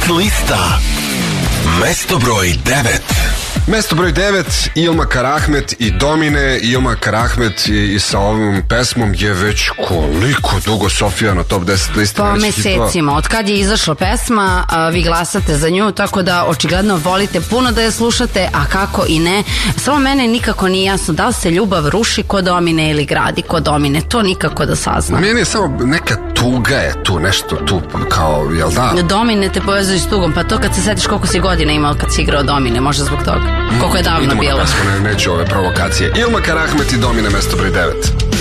Hit lista. Mesto broj 9. Mesto broj 9, Ilma Karahmet i Domine. Ilma Karahmet i sa ovom pesmom je već koliko dugo, Sofija, na top 10 listi? Po mesecima, od kad je izašla pesma, vi glasate za nju, tako da očigledno volite puno da je slušate, a kako i ne. Samo mene nikako nije jasno da li se ljubav ruši kod Domine ili gradi kod Domine, to nikako da saznam. Meni je samo neka tuga je tu, nešto tu kao, jel da? Domine te povezuje s tugom, pa to kad se setiš koliko si godina imao kad si igrao Domine, možda zbog toga. Koliko je davno bilo. Idemo na pesmu, neću ove provokacije. Ilma Karahmet i Domine, mesto broj 9.